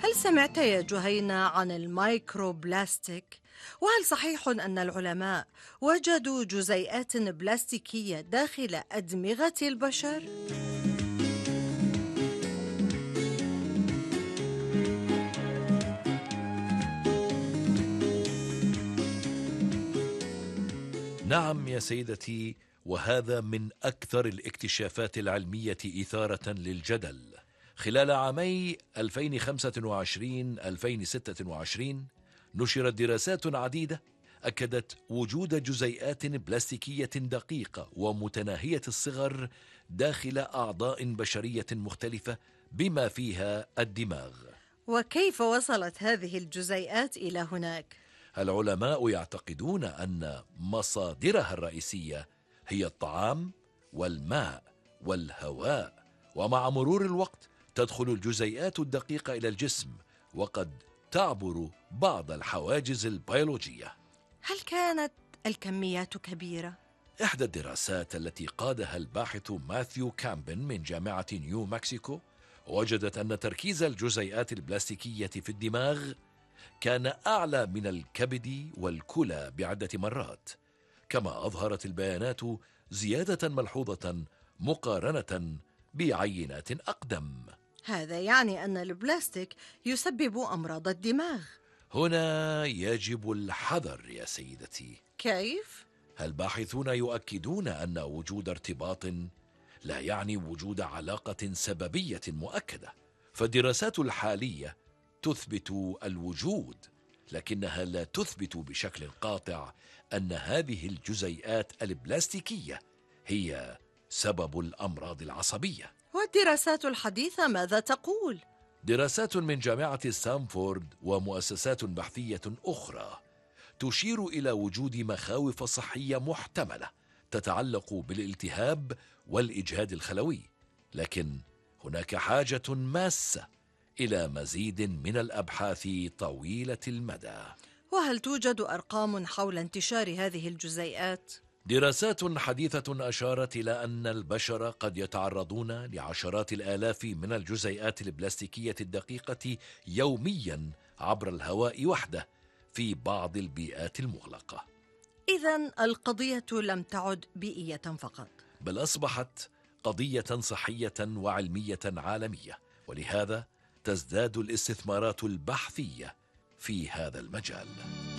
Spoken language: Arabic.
هل سمعت يا جهينة عن المايكرو بلاستيك؟ وهل صحيح أن العلماء وجدوا جزيئات بلاستيكية داخل أدمغة البشر؟ نعم يا سيدتي، وهذا من أكثر الاكتشافات العلمية إثارة للجدل. خلال عامي 2025-2026 نشرت دراسات عديدة أكدت وجود جزيئات بلاستيكية دقيقة ومتناهية الصغر داخل أعضاء بشرية مختلفة بما فيها الدماغ. وكيف وصلت هذه الجزيئات إلى هناك؟ العلماء يعتقدون أن مصادرها الرئيسية هي الطعام والماء والهواء، ومع مرور الوقت تدخل الجزيئات الدقيقة إلى الجسم وقد تعبر بعض الحواجز البيولوجية. هل كانت الكميات كبيرة؟ إحدى الدراسات التي قادها الباحث ماثيو كامبن من جامعة نيو مكسيكو وجدت أن تركيز الجزيئات البلاستيكية في الدماغ كان أعلى من الكبد والكلى بعدة مرات، كما أظهرت البيانات زيادة ملحوظة مقارنة بعينات أقدم. هذا يعني أن البلاستيك يسبب أمراض الدماغ. هنا يجب الحذر يا سيدتي. كيف؟ الباحثون يؤكدون أن وجود ارتباط لا يعني وجود علاقة سببية مؤكدة، فالدراسات الحالية تثبت الوجود، لكنها لا تثبت بشكل قاطع أن هذه الجزيئات البلاستيكية هي سبب الأمراض العصبية. والدراسات الحديثة ماذا تقول؟ دراسات من جامعة ستانفورد ومؤسسات بحثية أخرى تشير إلى وجود مخاوف صحية محتملة تتعلق بالالتهاب والإجهاد الخلوي، لكن هناك حاجة ماسة إلى مزيد من الأبحاث طويلة المدى. وهل توجد أرقام حول انتشار هذه الجزيئات؟ دراسات حديثة أشارت إلى أن البشر قد يتعرضون لعشرات الآلاف من الجزيئات البلاستيكية الدقيقة يوميا عبر الهواء وحده في بعض البيئات المغلقة. إذن القضية لم تعد بيئية فقط، بل أصبحت قضية صحية وعلمية عالمية، ولهذا تزداد الاستثمارات البحثية في هذا المجال.